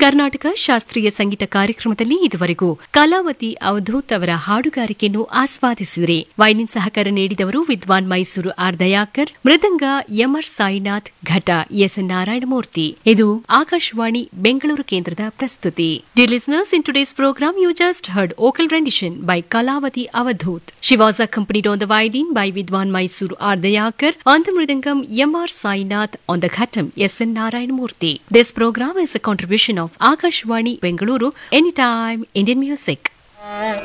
ಕರ್ನಾಟಕ ಶಾಸ್ತ್ರೀಯ ಸಂಗೀತ ಕಾರ್ಯಕ್ರಮದಲ್ಲಿ ಇದುವರೆಗೂ ಕಲಾವತಿ ಅವಧೂತ್ ಅವರ ಹಾಡುಗಾರಿಕೆಯನ್ನು ಆಸ್ವಾದಿಸಿದರೆ ವೈಲಿನ್ ಸಹಕಾರ ನೀಡಿದವರು ವಿದ್ವಾನ್ ಮೈಸೂರು ಆರ್ ದಯಾಕರ್, ಮೃದಂಗ ಎಂಆರ್ ಸಾಯಿನಾಥ್, ಘಟ ಎಸ್ಎನ್ ನಾರಾಯಣಮೂರ್ತಿ. ಇದು ಆಕಾಶವಾಣಿ ಬೆಂಗಳೂರು ಕೇಂದ್ರದ ಪ್ರಸ್ತುತಿ. Dear listeners, in today's program you just heard vocal rendition by Kalavati Avadhoot. She was accompanied on the violin by Vidwan Mysuru R. Dayakar, on the mridangam M.R. Sainath, on the ghatam S.N. Narayanamurthy. This program is a contribution of Akashvani Bengaluru, Anytime Indian Music.